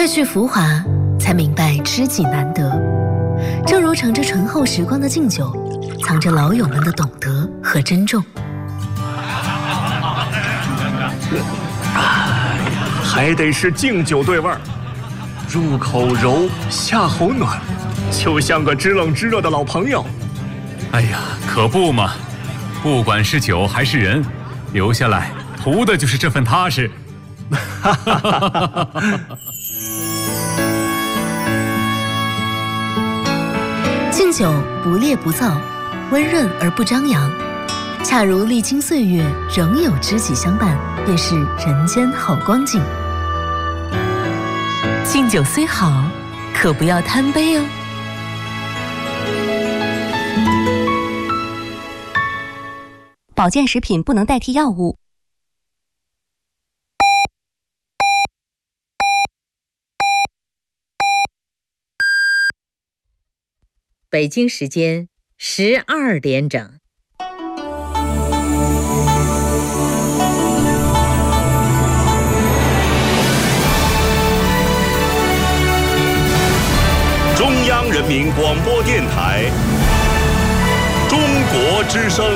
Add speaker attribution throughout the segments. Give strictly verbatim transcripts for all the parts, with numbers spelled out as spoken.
Speaker 1: 褪去浮华，才明白知己难得。正如盛着醇厚时光的敬酒，藏着老友们的懂得和珍重。
Speaker 2: 还得是敬酒对味儿，入口柔，下喉暖，就像个知冷知热的老朋友。
Speaker 3: 哎呀，可不嘛！不管是酒还是人，留下来图的就是这份踏实。
Speaker 1: 敬酒不烈不躁，温润而不张扬，恰如历经岁月仍有知己相伴，便是人间好光景。敬酒虽好，可不要贪杯哦。
Speaker 4: 保健食品不能代替药物。
Speaker 5: 北京时间十二点整。
Speaker 2: 中央人民广播电台，中国之声。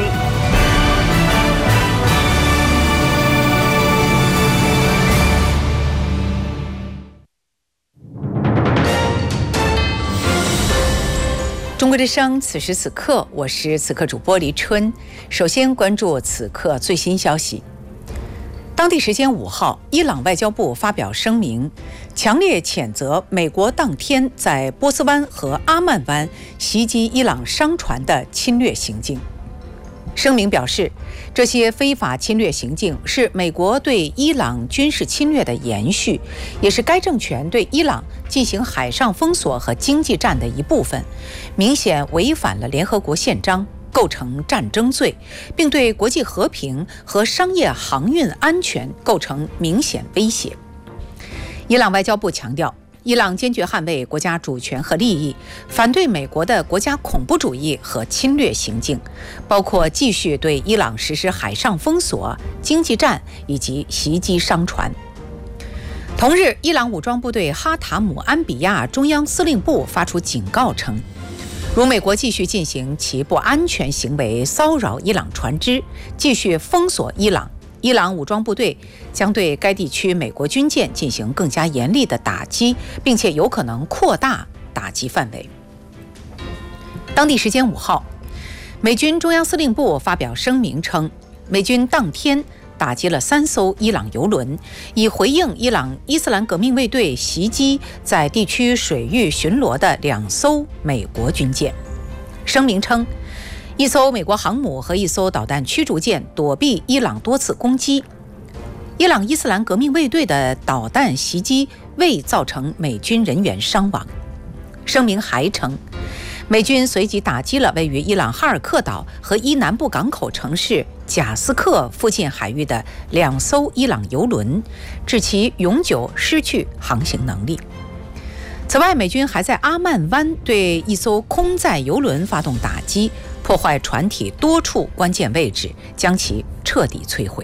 Speaker 6: 中国之声，此时此刻，我是此刻主播黎春。首先关注此刻最新消息。当地时间五号，伊朗外交部发表声明，强烈谴责美国当天在波斯湾和阿曼湾袭击伊朗商船的侵略行径。声明表示，这些非法侵略行径是美国对伊朗军事侵略的延续，也是该政权对伊朗进行海上封锁和经济战的一部分，明显违反了联合国宪章，构成战争罪，并对国际和平和商业航运安全构成明显威胁。伊朗外交部强调，伊朗坚决捍卫国家主权和利益，反对美国的国家恐怖主义和侵略行径，包括继续对伊朗实施海上封锁、经济战以及袭击商船。同日，伊朗武装部队哈塔姆安比亚中央司令部发出警告称，如美国继续进行其不安全行为，骚扰伊朗船只，继续封锁伊朗，伊朗武装部队将对该地区美国军舰进行更加严厉的打击，并且有可能扩大打击范围。当地时间五号，美军中央司令部发表声明称，美军当天打击了三艘伊朗油轮，以回应伊朗伊斯兰革命卫队袭击在地区水域巡逻的两艘美国军舰。声明称，一艘美国航母和一艘导弹驱逐舰躲避伊朗多次攻击，伊朗伊斯兰革命卫队的导弹袭击未造成美军人员伤亡。声明还称，美军随即打击了位于伊朗哈尔克岛和伊南部港口城市贾斯克附近海域的两艘伊朗油轮，致其永久失去航行能力。此外，美军还在阿曼湾对一艘空载油轮发动打击，破坏船体多处关键位置，将其彻底摧毁。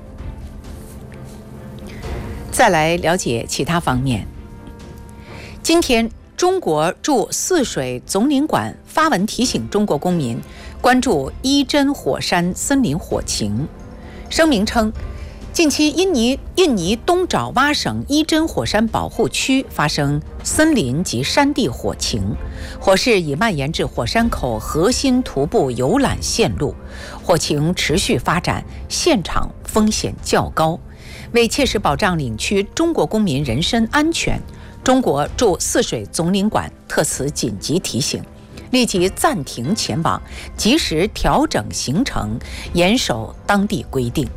Speaker 6: 再来了解其他方面。今天，中国驻泗水总领馆发文提醒中国公民关注伊真火山森林火情。声明称，近期印尼印尼东爪哇省伊真火山保护区发生森林及山地火情，火势已蔓延至火山口核心徒步游览线路，火情持续发展，现场风险较高。为切实保障领区中国公民人身安全，中国驻泗水总领馆特此紧急提醒，立即暂停前往，及时调整行程，严守当地规定。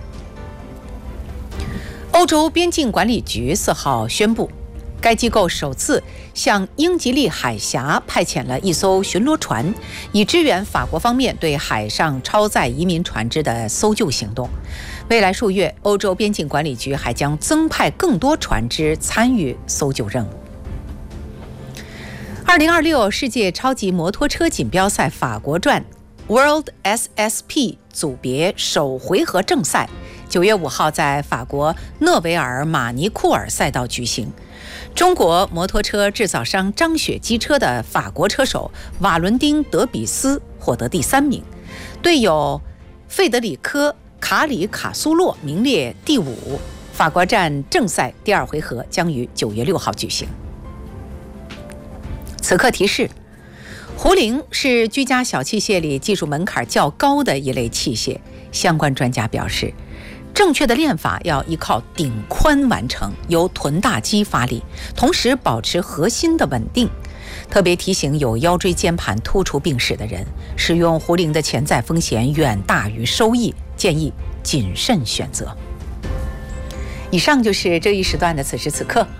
Speaker 6: 欧洲边境管理局四号宣布，该机构首次向英吉利海峡派遣了一艘巡逻船，以支援法国方面对海上超载移民船只的搜救行动。未来数月，欧洲边境管理局还将增派更多船只参与搜救任务。二零二六世界超级摩托车锦标赛法国站 World S S P 组别首回合正赛九月五号在法国讷维尔马尼库尔赛道举行。中国摩托车制造商张雪机车的法国车手瓦伦丁·德比斯获得第三名，队友费德里科·卡里卡苏洛名列第五。法国站正赛第二回合将于九月六号举行。此刻提示：壶铃是居家小器械里技术门槛较高的一类器械。相关专家表示，正确的练法要依靠顶髋完成，由臀大肌发力，同时保持核心的稳定。特别提醒有腰椎间盘突出病史的人，使用壶铃的潜在风险远大于收益，建议谨慎选择。以上就是这一时段的此时此刻，